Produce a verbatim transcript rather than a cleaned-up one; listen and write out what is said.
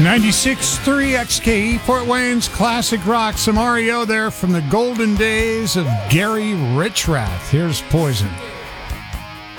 ninety-six point three X K E, Fort Wayne's classic rock. Some R E O there from the golden days of Gary Richrath. Here's Poison.